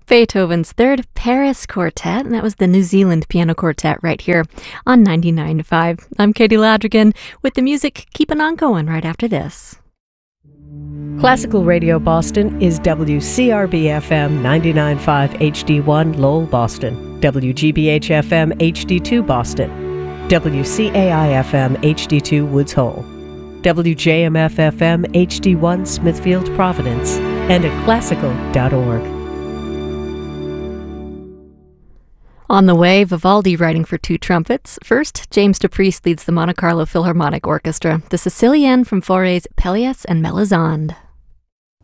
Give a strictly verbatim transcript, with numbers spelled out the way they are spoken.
Beethoven's Third Paris Quartet, and that was the New Zealand Piano Quartet right here on ninety-nine point five. I'm Katie Ladrigan with the music keeping on going right after this. Classical Radio Boston is W C R B F M ninety-nine point five H D one Lowell, Boston, W G B H F M H D two Boston, W C A I F M H D two Woods Hole, W J M F F M H D one Smithfield, Providence, and at classical dot org. On the way, Vivaldi writing for two trumpets. First, James DePriest leads the Monte Carlo Philharmonic Orchestra, the Sicilienne from Fauré's Pelléas and Melisande.